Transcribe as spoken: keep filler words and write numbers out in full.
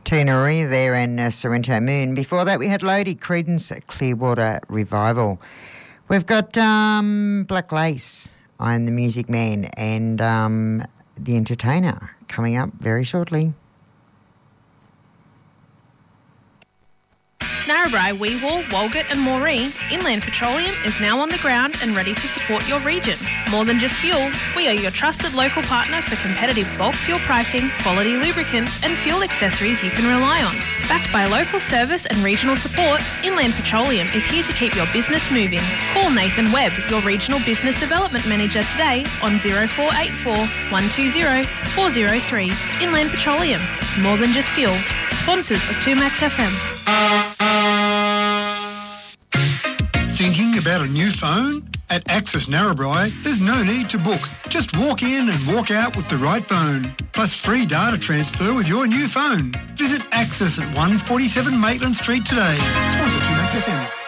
Tina there and uh, Sorrento Moon. Before that, we had Lodi, Creedence Clearwater Revival. We've got um, Black Lace, I'm the Music Man, and um, The Entertainer coming up very shortly. Narrabri, Weewar, Walgett and Moree, Inland Petroleum is now on the ground and ready to support your region. More than just fuel, we are your trusted local partner for competitive bulk fuel pricing, quality lubricants and fuel accessories you can rely on. Backed by local service and regional support, Inland Petroleum is here to keep your business moving. Call Nathan Webb, your Regional Business Development Manager today on oh four eight four, one two oh, four oh three. Inland Petroleum, more than just fuel. Sponsors of two Max F M. Thinking about a new phone? At Access Narrabri, there's no need to book. Just walk in and walk out with the right phone. Plus free data transfer with your new phone. Visit Access at one forty-seven Maitland Street today. Sponsor two Max F M.